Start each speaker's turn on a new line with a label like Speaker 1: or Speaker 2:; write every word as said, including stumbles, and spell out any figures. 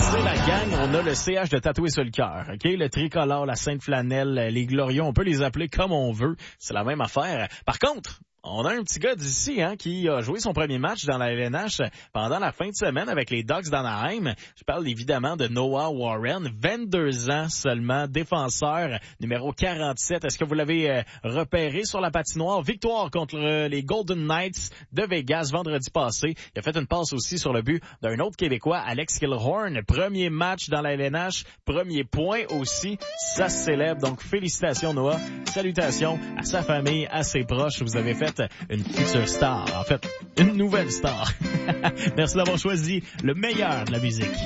Speaker 1: C'est la gang, on a le C H de tatoué sur le cœur, ok? Le tricolore, la sainte flanelle, les glorieux, on peut les appeler comme on veut. C'est la même affaire. Par contre, on a un petit gars d'ici hein, qui a joué son premier match dans la L N H pendant la fin de semaine avec les Ducks d'Anaheim. Je parle évidemment de Noah Warren, vingt-deux ans seulement, défenseur numéro quarante-sept. Est-ce que vous l'avez euh, repéré sur la patinoire? Victoire contre euh, les Golden Knights de Vegas vendredi passé. Il a fait une passe aussi sur le but d'un autre Québécois, Alex Killorn. Premier match dans la L N H, premier point aussi. Ça se célèbre. Donc félicitations Noah. Salutations à sa famille, à ses proches. Vous avez fait une future star, en fait, une nouvelle star. Merci d'avoir choisi le meilleur de la musique.